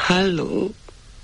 Halló?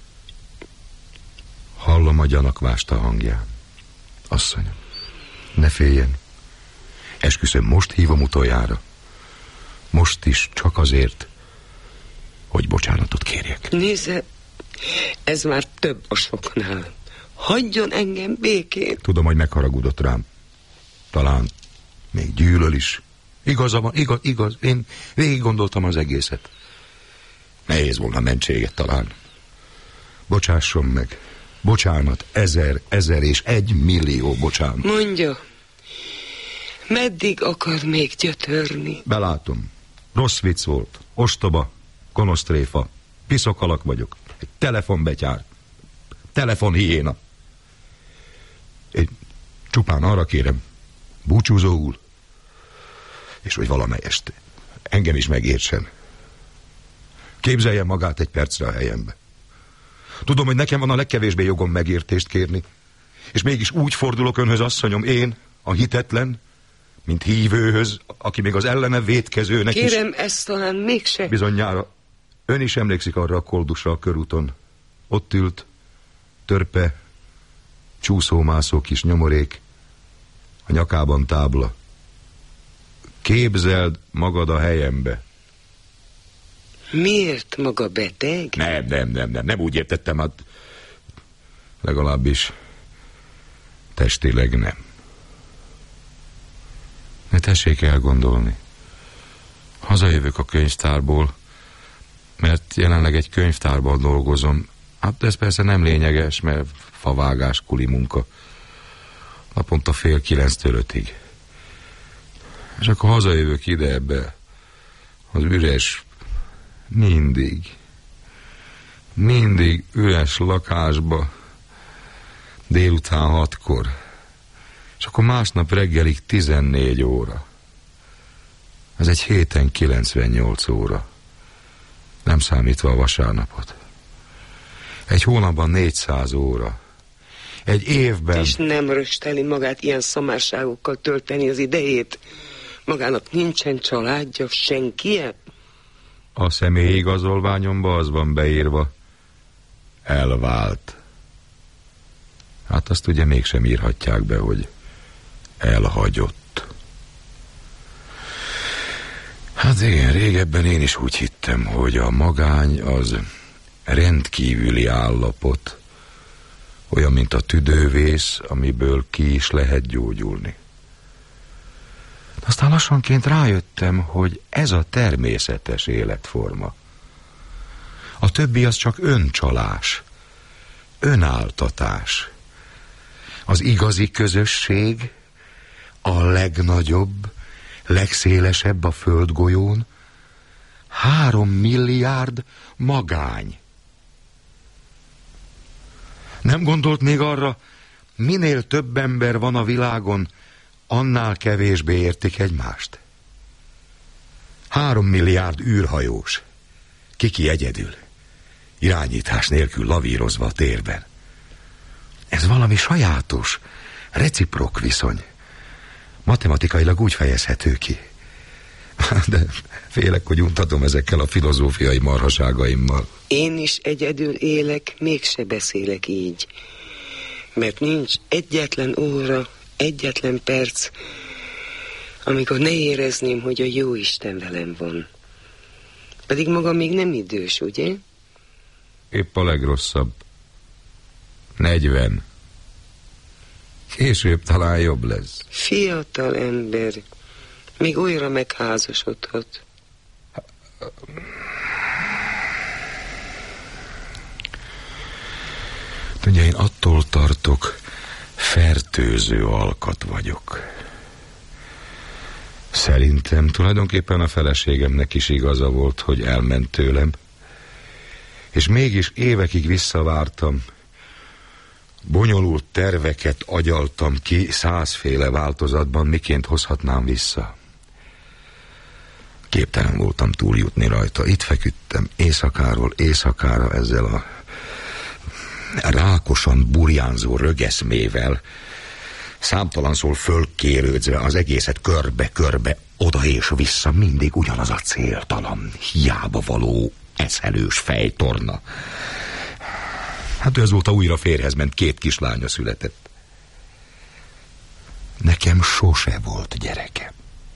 Hallom a gyanakvást a hangján. Asszonyom, ne féljen. Esküszöm, most hívom utoljára. Most is csak azért, hogy bocsánatot kérjek. Nézze, ez már több a soknál. Hagyjon engem békén. Tudom, hogy megharagudott rám. Talán még gyűlöl is. Igaza van, igaz. Én végig gondoltam az egészet. Nehéz volna mentséget talán. Bocsásson meg. Bocsánat, 1000 és 1 millió bocsánat. Mondja, meddig akar még gyötörni? Belátom. Rossz vicc volt. Ostoba, gonosz tréfa. Piszok alak vagyok. Egy telefonbetyár. Telefonhiéna. Én csupán arra kérem, búcsúzóul, és hogy valamelyest engem is megértsen. Képzeljen magát egy percre a helyembe. Tudom, hogy nekem van a legkevésbé jogom megértést kérni, és mégis úgy fordulok önhöz, asszonyom, én, a hitetlen, mint hívőhöz, aki még az ellene vétkezőnek is... Kérem, ezt talán mégse... Bizonyára ön is emlékszik arra a koldusra a körúton. Ott ült, törpe, csúszómászó kis nyomorék, a nyakában tábla. Képzeld magad a helyembe. Miért maga beteg? Nem úgy értettem, hát legalábbis testileg nem. Ne tessék elgondolni. Hazajövök a könyvtárból, mert jelenleg egy könyvtárban dolgozom. Hát ez persze nem lényeges, mert favágás, kuli munka. Naponta 8:30-től 5-ig. És akkor hazajövök ide ebbe az üres, mindig üres lakásba délután 6-kor. És akkor másnap reggelig 14 óra. Ez egy héten 98 óra. Nem számítva a vasárnapot. Egy hónapban 400 óra. Egy évben... És nem rösteli magát ilyen szamárságokkal tölteni az idejét? Magának nincsen családja, senkie? A személyi igazolványomba az van beírva. Elvált. Hát azt ugye mégsem írhatják be, hogy elhagyott. Hát igen, régebben én is úgy hittem, hogy a magány az rendkívüli állapot, olyan, mint a tüdővész, amiből ki is lehet gyógyulni. Aztán lassanként rájöttem, hogy ez a természetes életforma. A többi az csak öncsalás, önáltatás. Az igazi közösség, a legnagyobb, legszélesebb a földgolyón, 3 milliárd magány. Nem gondolt még arra, minél több ember van a világon, annál kevésbé értik egymást? 3 milliárd űrhajós, kiki egyedül, irányítás nélkül lavírozva a térben. Ez valami sajátos, reciprok viszony. Matematikailag úgy fejezhető ki. De félek, hogy untatom ezekkel a filozófiai marhaságaimmal. Én is egyedül élek, mégse beszélek így. Mert nincs egyetlen óra, egyetlen perc, amikor ne érezném, hogy a Jóisten velem van. Pedig maga még nem idős, ugye? Épp a legrosszabb. 40. Később talán jobb lesz. Fiatal ember, még újra megházasodhat. Ugye én attól tartok, fertőző alkat vagyok. Szerintem tulajdonképpen a feleségemnek is igaza volt, hogy elment tőlem. És mégis évekig visszavártam. Bonyolult terveket agyaltam ki 100 féle változatban, miként hozhatnám vissza. Képtelen voltam túljutni rajta. Itt feküdtem éjszakáról éjszakára ezzel a rákosan burjánzó rögeszmével, számtalanszor fölkérődzve az egészet körbe-körbe, oda és vissza, mindig ugyanaz a céltalan, hiába való eszelős fejtorna. Hát ő azóta újra férjhez ment, 2 kislánya született. Nekem sose volt gyerekem.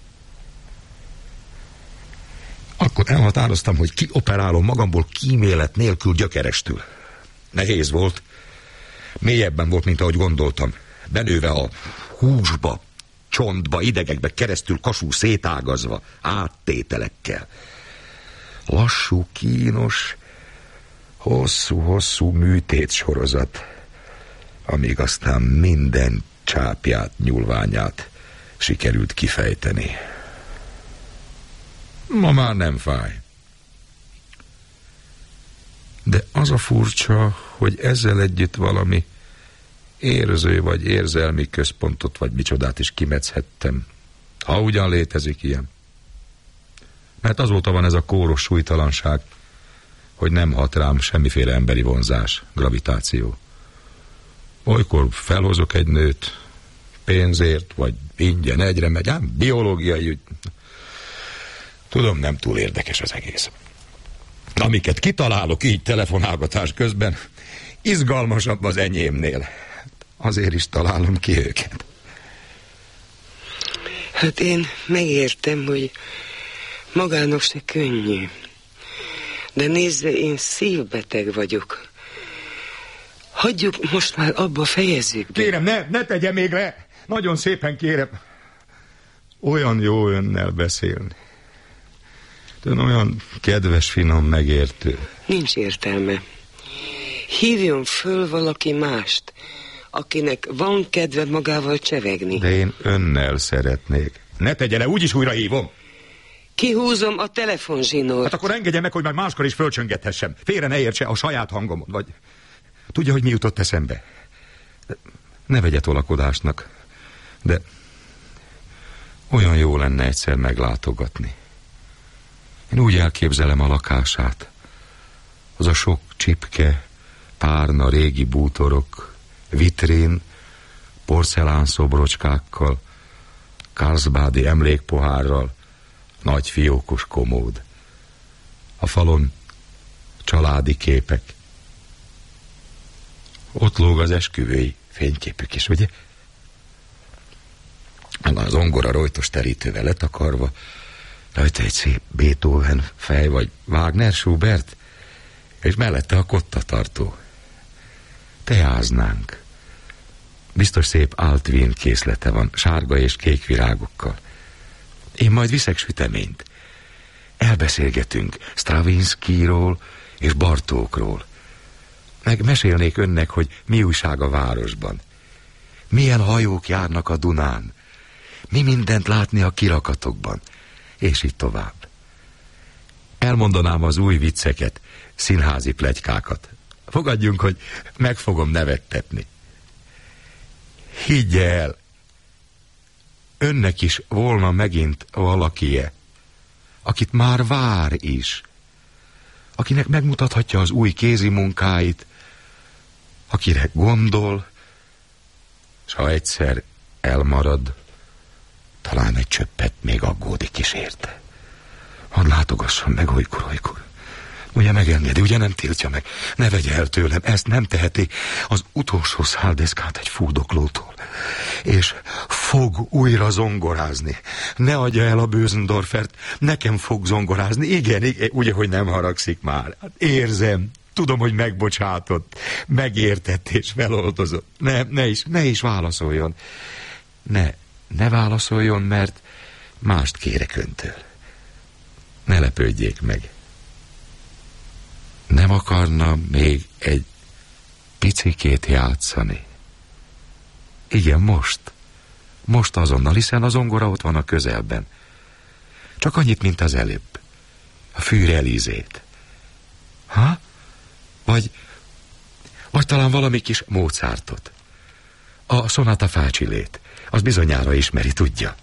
Akkor elhatároztam, hogy kioperálom magamból kímélet nélkül gyökerestül. Nehéz volt. Mélyebben volt, mint ahogy gondoltam. Benőve a húsba, csontba, idegekbe keresztül, kasú szétágazva, áttételekkel. Lassú, kínos, hosszú műtét sorozat, amíg aztán minden csápját, nyúlványát sikerült kifejteni. Ma már nem fáj. De az a furcsa, hogy ezzel együtt valami érző vagy érzelmi központot vagy micsodát is kimetszhettem, ha ugyan létezik ilyen. Mert azóta van ez a kóros súlytalanság, hogy nem hat rám semmiféle emberi vonzás, gravitáció. Olykor felhozok egy nőt, pénzért, vagy ingyen egyre megy, ám biológiai ügy. Tudom, nem túl érdekes az egész. Amiket kitalálok így telefonálgatás közben, izgalmasabb az enyémnél. Azért is találom ki őket. Hát én megértem, hogy magának se könnyű. De nézze, én szívbeteg vagyok. Hagyjuk most már abba, fejezzük be. Kérem, ne tegye még le! Nagyon szépen kérem. Olyan jó önnel beszélni. Ön olyan kedves, finom, megértő. Nincs értelme. Hívjon föl valaki mást, akinek van kedve magával csevegni. De én önnel szeretnék. Ne tegye le, úgyis újra hívom. Kihúzom a telefonzsinót. Hát akkor engedje meg, hogy majd máskor is fölcsöngethessem. Félre ne értse a saját hangomon, vagy... Tudja, hogy mi jutott eszembe? Ne vegye tolakodásnak, de olyan jó lenne egyszer meglátogatni. Én úgy elképzelem a lakását. Az a sok csipke, párna, régi bútorok, vitrén, porcelánszobrocskákkal, Carlsbadi emlékpohárral, nagy fiókos komód. A falon családi képek. Ott lóg az esküvői fényképük is, ugye? Az zongora rojtos terítővel letakarva, rajta egy szép Beethoven fej, vagy Wagner, Schubert, és mellette a kottatartó. Teáznánk. Biztos szép Altwin készlete van, sárga és kék virágokkal. Én majd viszek süteményt. Elbeszélgetünk Stravinskyról és Bartókról. Meg mesélnék önnek, hogy mi újság a városban. Milyen hajók járnak a Dunán. Mi mindent látni a kirakatokban. És így tovább. Elmondanám az új vicceket, színházi pletykákat. Fogadjunk, hogy meg fogom nevettetni. Higgye el, önnek is volna megint valakie, akit már vár is, akinek megmutathatja az új kézi munkáit, akire gondol, s ha egyszer elmarad, talán egy csöppet még aggódik is érte. Hadd látogasson meg olykor. Ugye megengedi, ugye nem tiltja meg. Ne vegye el tőlem, ezt nem teheti. Az utolsó száldeszkát egy fúdoklótól. És fog újra zongorázni. Ne adja el a Bösendorfert, nekem fog zongorázni. Igen, ugye, hogy nem haragszik már. Hát érzem, tudom, hogy megbocsátott, megértett és feloldozott. Ne is válaszoljon. Ne válaszoljon, mert mást kérek öntől. Ne lepődjék meg. Nem akarna még egy picikét játszani? Igen, most azonnal, hiszen a zongora ott van a közelben. Csak annyit, mint az előbb. A Für Elizét. Ha? Vagy talán valami kis Mozartot. A Sonata Facilét. Az bizonyára ismeri, tudja.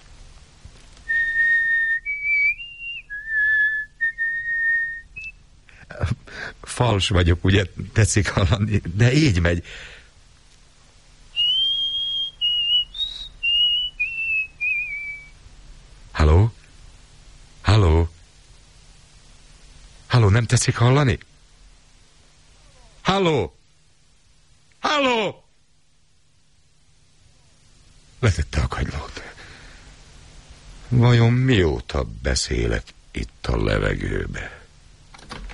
Fals vagyok, ugye, tetszik hallani, de így megy. Halló? Nem tetszik hallani? Halló! Halló! Letette a kagylót. Vajon mióta beszélek itt a levegőbe?